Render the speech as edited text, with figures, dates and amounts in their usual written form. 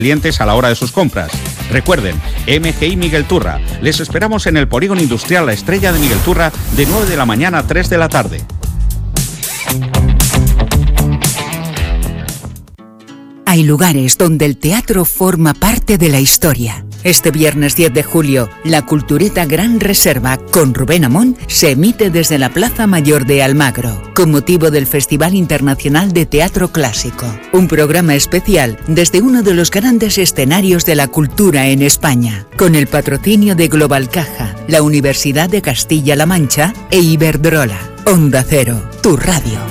clientes a la hora de sus compras. Recuerden, MGI Miguel Turra. Les esperamos en el Polígono Industrial La Estrella de Miguel Turra de 9 de la mañana a 3 de la tarde. Hay lugares donde el teatro forma parte de la historia. Este viernes 10 de julio, la Cultureta Gran Reserva con Rubén Amón se emite desde la Plaza Mayor de Almagro, con motivo del Festival Internacional de Teatro Clásico. Un programa especial desde uno de los grandes escenarios de la cultura en España, con el patrocinio de Global Caja, la Universidad de Castilla-La Mancha e Iberdrola. Onda Cero, tu radio.